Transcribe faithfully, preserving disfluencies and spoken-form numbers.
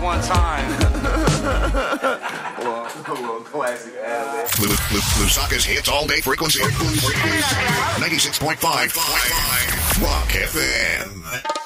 one time. Well, well, classic ad. Lusaka's hits all day frequency. ninety-six point five Rock F M.